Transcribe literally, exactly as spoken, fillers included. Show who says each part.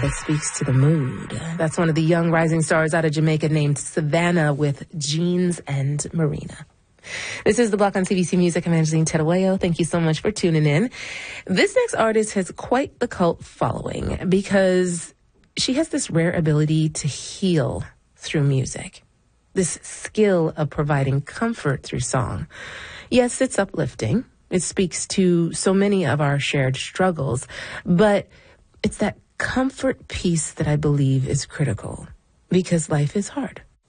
Speaker 1: that speaks to the mood. That's one of the young rising stars out of Jamaica named Savannah with Jeans and Marina. This is The Block on C B C Music. I'm Angeline Teruello. Thank you so much for tuning in. This next artist has quite the cult following because she has this rare ability to heal through music. This skill of providing comfort through song. Yes, it's uplifting. It speaks to so many of our shared struggles, but it's that comfort piece that I believe is critical because life is hard.